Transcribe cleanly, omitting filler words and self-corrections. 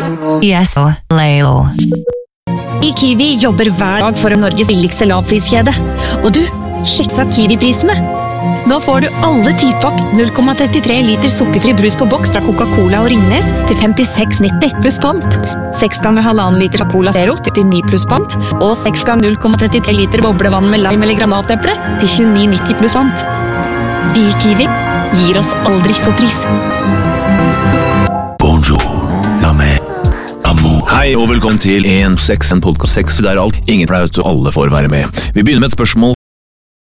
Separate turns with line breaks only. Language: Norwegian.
Yes og Leilo.
I Kiwi jobber hver dag for Norges billigste lavpriskjede. Og du, sjekk av Kiwi-prisene. Nå får du alle 10-pakk 0,33 liter sukkerfri brus på boks fra Coca-Cola og Ringnes til 56,90 pluss pant. 6 ganger 1,5 liter Cola Zero til 9 pluss pant. Og 6 ganger 0,33 liter boblevann med lime eller granateple til 29,90 pluss pant. Vi i Kiwi gir oss aldri for pris.
Bonjour, la meg. Hei og velkommen til en podcast der alt, ingen flaut og alle får være med. Vi begynner med et spørsmål